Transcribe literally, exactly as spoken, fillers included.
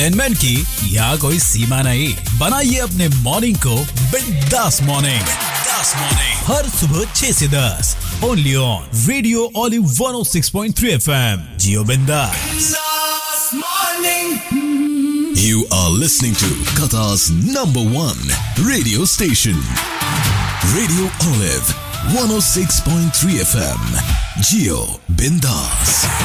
एनमेंट की यहाँ कोई सीमा नहीं। बनाइए अपने मॉर्निंग को बिंदास मॉर्निंग। बिंदास मॉर्निंग हर सुबह छह से दस only on radio olive one oh six point three F M। जियो बिंदास morning. You are listening to Qatar's number one radio station, Radio Olive one oh six point three F M. Jiyo Bindas.